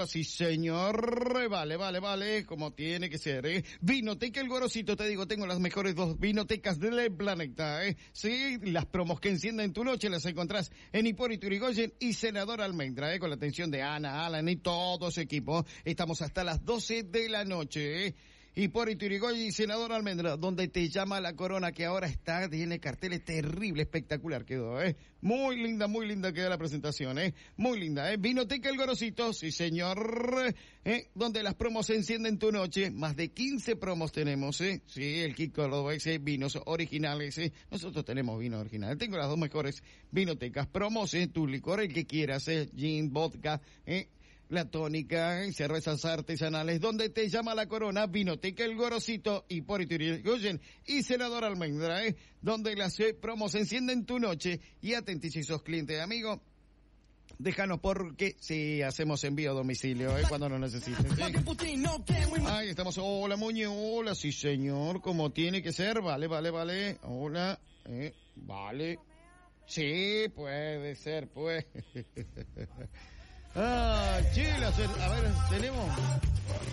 Ahora sí, señor. Vale, como tiene que ser, Vinoteca El Gorosito, te digo, tengo las mejores 2 vinotecas del planeta, Sí, las promos que encienden tu noche las encontrás en Hipólito Yrigoyen y Senador Almendra, con la atención de Ana, Alan y todo su equipo. Estamos hasta las 12 de la noche, Hipólito Yrigoyen y Senador Almendra, donde te llama la corona, que ahora tiene carteles terrible, espectacular quedó, Muy linda queda la presentación, muy linda, Vinoteca El Gorosito, sí señor, donde las promos encienden tu noche, más de 15 promos tenemos, sí, el kit cordobés, vinos originales, nosotros tenemos vino original, tengo las 2 mejores vinotecas, promos, tu licor, el que quieras, gin, vodka, la tónica, cervezas artesanales, donde te llama la corona, Vinoteca El Gorosito, Hipólito Yrigoyen y Senador Almendra, donde las promos encienden tu noche. Y atenti si sos cliente, amigo, déjanos porque si hacemos envío a domicilio, cuando lo necesites, Ahí estamos, hola Muñe, hola, sí señor, como tiene que ser, vale, hola, vale, sí, puede ser, pues. Chile, a ver, tenemos